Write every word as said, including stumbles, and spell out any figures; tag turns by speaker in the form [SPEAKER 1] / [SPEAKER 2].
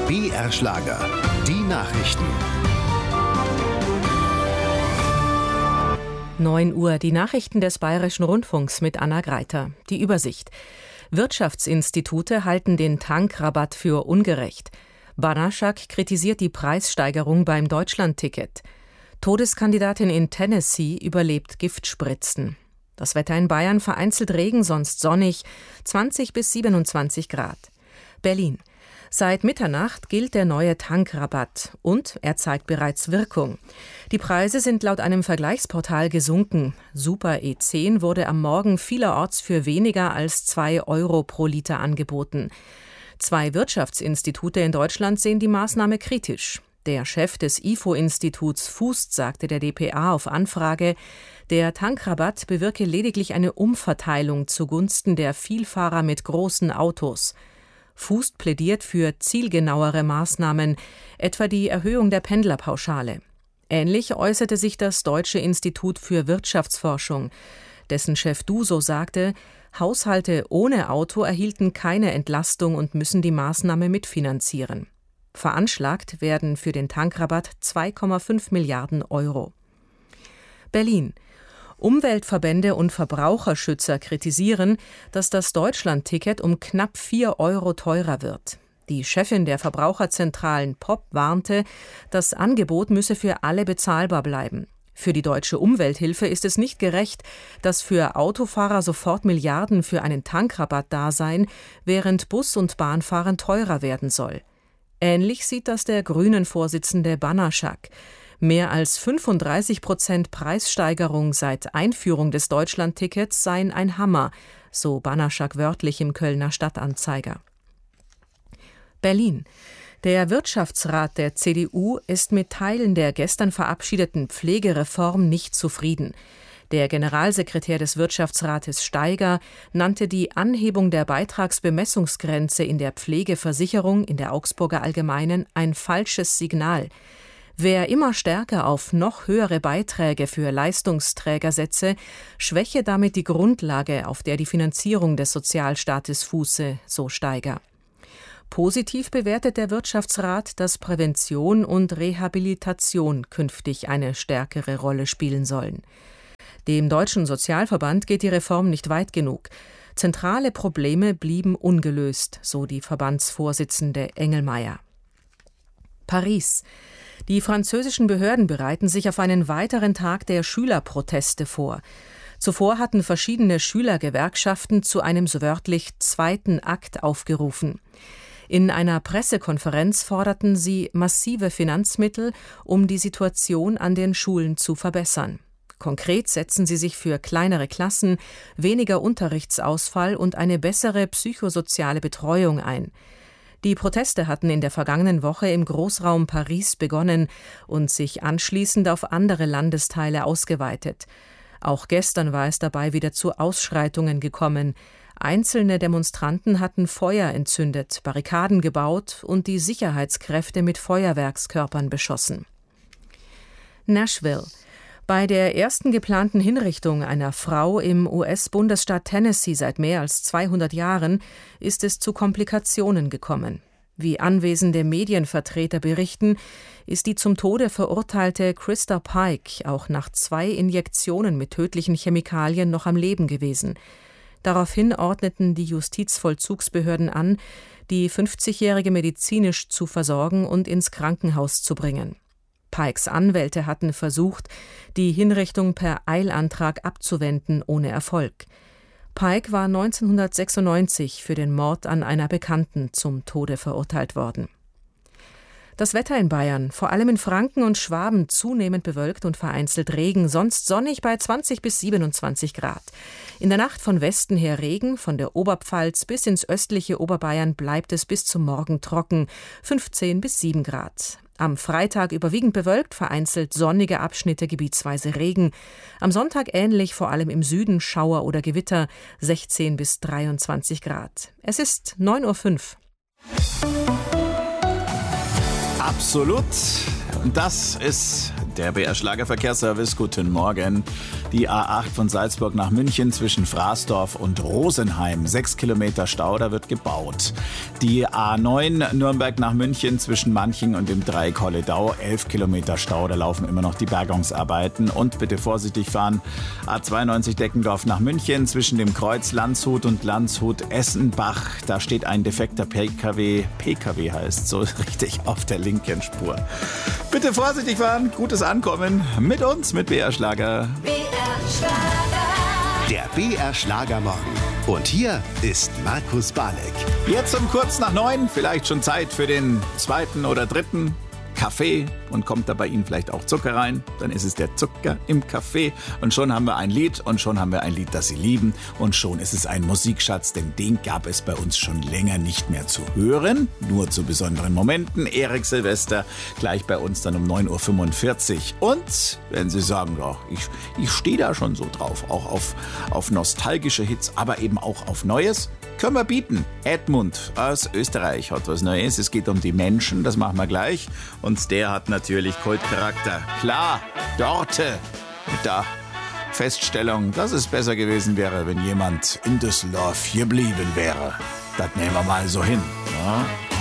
[SPEAKER 1] B R Schlager, die Nachrichten.
[SPEAKER 2] neun Uhr, die Nachrichten des Bayerischen Rundfunks mit Anna Greiter. Die Übersicht. Wirtschaftsinstitute halten den Tankrabatt für ungerecht. Banaszak kritisiert die Preissteigerung beim Deutschlandticket. Todeskandidatin in Tennessee überlebt Giftspritzen. Das Wetter in Bayern: vereinzelt Regen, sonst sonnig, zwanzig bis siebenundzwanzig Grad. Berlin. Seit Mitternacht gilt der neue Tankrabatt und er zeigt bereits Wirkung. Die Preise sind laut einem Vergleichsportal gesunken. Super E zehn wurde am Morgen vielerorts für weniger als zwei Euro pro Liter angeboten. Zwei Wirtschaftsinstitute in Deutschland sehen die Maßnahme kritisch. Der Chef des I F O-Instituts Fußt sagte der D P A auf Anfrage, der Tankrabatt bewirke lediglich eine Umverteilung zugunsten der Vielfahrer mit großen Autos. Fußt plädiert für zielgenauere Maßnahmen, etwa die Erhöhung der Pendlerpauschale. Ähnlich äußerte sich das Deutsche Institut für Wirtschaftsforschung. Dessen Chef Duso sagte, Haushalte ohne Auto erhielten keine Entlastung und müssen die Maßnahme mitfinanzieren. Veranschlagt werden für den Tankrabatt zwei Komma fünf Milliarden Euro. Berlin. Umweltverbände und Verbraucherschützer kritisieren, dass das Deutschlandticket um knapp vier Euro teurer wird. Die Chefin der Verbraucherzentralen Popp warnte, das Angebot müsse für alle bezahlbar bleiben. Für die Deutsche Umwelthilfe ist es nicht gerecht, dass für Autofahrer sofort Milliarden für einen Tankrabatt da seien, während Bus- und Bahnfahren teurer werden soll. Ähnlich sieht das der Grünen-Vorsitzende Banaszak. Mehr als fünfunddreißig Prozent Preissteigerung seit Einführung des Deutschlandtickets seien ein Hammer, so Banaszak wörtlich im Kölner Stadtanzeiger. Berlin. Der Wirtschaftsrat der C D U ist mit Teilen der gestern verabschiedeten Pflegereform nicht zufrieden. Der Generalsekretär des Wirtschaftsrates Steiger nannte die Anhebung der Beitragsbemessungsgrenze in der Pflegeversicherung in der Augsburger Allgemeinen ein falsches Signal. Wer immer stärker auf noch höhere Beiträge für Leistungsträger setze, schwäche damit die Grundlage, auf der die Finanzierung des Sozialstaates fuße, so Steiger. Positiv bewertet der Wirtschaftsrat, dass Prävention und Rehabilitation künftig eine stärkere Rolle spielen sollen. Dem Deutschen Sozialverband geht die Reform nicht weit genug. Zentrale Probleme blieben ungelöst, so die Verbandsvorsitzende Engelmeier. Paris. Die französischen Behörden bereiten sich auf einen weiteren Tag der Schülerproteste vor. Zuvor hatten verschiedene Schülergewerkschaften zu einem so wörtlich zweiten Akt aufgerufen. In einer Pressekonferenz forderten sie massive Finanzmittel, um die Situation an den Schulen zu verbessern. Konkret setzen sie sich für kleinere Klassen, weniger Unterrichtsausfall und eine bessere psychosoziale Betreuung ein. Die Proteste hatten in der vergangenen Woche im Großraum Paris begonnen und sich anschließend auf andere Landesteile ausgeweitet. Auch gestern war es dabei wieder zu Ausschreitungen gekommen. Einzelne Demonstranten hatten Feuer entzündet, Barrikaden gebaut und die Sicherheitskräfte mit Feuerwerkskörpern beschossen. Nashville. Bei der ersten geplanten Hinrichtung einer Frau im U S-Bundesstaat Tennessee seit mehr als zweihundert Jahren ist es zu Komplikationen gekommen. Wie anwesende Medienvertreter berichten, ist die zum Tode verurteilte Christa Pike auch nach zwei Injektionen mit tödlichen Chemikalien noch am Leben gewesen. Daraufhin ordneten die Justizvollzugsbehörden an, die fünfzigjährige medizinisch zu versorgen und ins Krankenhaus zu bringen. Pikes Anwälte hatten versucht, die Hinrichtung per Eilantrag abzuwenden, ohne Erfolg. Pike war neunzehnhundertsechsundneunzig für den Mord an einer Bekannten zum Tode verurteilt worden. Das Wetter in Bayern, vor allem in Franken und Schwaben, zunehmend bewölkt und vereinzelt Regen, sonst sonnig bei zwanzig bis siebenundzwanzig Grad. In der Nacht von Westen her Regen, von der Oberpfalz bis ins östliche Oberbayern bleibt es bis zum Morgen trocken, fünfzehn bis sieben Grad. Am Freitag überwiegend bewölkt, vereinzelt sonnige Abschnitte, gebietsweise Regen. Am Sonntag ähnlich, vor allem im Süden Schauer oder Gewitter, sechzehn bis dreiundzwanzig Grad. Es ist neun Uhr fünf.
[SPEAKER 3] Absolut. Das ist Der B R Schlagerverkehrsservice, guten Morgen. Die A acht von Salzburg nach München zwischen Fraßdorf und Rosenheim. Sechs Kilometer Stau, da wird gebaut. Die A neun Nürnberg nach München zwischen Manching und dem Dreieck Holledau. Elf Kilometer Stau, da laufen immer noch die Bergungsarbeiten. Und bitte vorsichtig fahren. A zweiundneunzig Deckendorf nach München zwischen dem Kreuz Landshut und Landshut-Essenbach. Da steht ein defekter P K W, P K W heißt so richtig, auf der linken Spur. Bitte vorsichtig fahren, gutes Ankommen mit uns, mit B R Schlager.
[SPEAKER 1] B R Schlager. Der B R Schlagermorgen. Und hier ist Markus Balek.
[SPEAKER 3] Jetzt um kurz nach neun, vielleicht schon Zeit für den zweiten oder dritten Kaffee, und kommt da bei Ihnen vielleicht auch Zucker rein, dann ist es der Zucker im Kaffee, und schon haben wir ein Lied, und schon haben wir ein Lied, das Sie lieben, und schon ist es ein Musikschatz, denn den gab es bei uns schon länger nicht mehr zu hören, nur zu besonderen Momenten. Erik Silvester gleich bei uns dann um neun Uhr fünfundvierzig. Und wenn Sie sagen, ja, ich, ich stehe da schon so drauf, auch auf, auf nostalgische Hits, aber eben auch auf Neues, können wir bieten. Edmund aus Österreich hat was Neues. Es geht um die Menschen, das machen wir gleich. Und der hat natürlich Kultcharakter. Klar, Dorte mit der Feststellung, dass es besser gewesen wäre, wenn jemand in Düsseldorf geblieben wäre. Das nehmen wir mal so hin. Ja?